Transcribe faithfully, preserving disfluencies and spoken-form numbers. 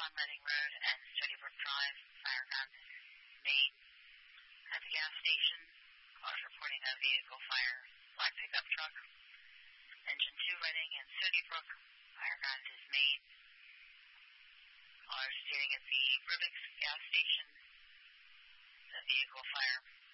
on Reading Road and Stony Brook Drive. Fire gun main. At the gas station, cars reporting a vehicle fire, black pickup truck. Engine two Reading and Stony Brook. Fire gun is main. Cars stating at the Rubik's gas station. The vehicle fire.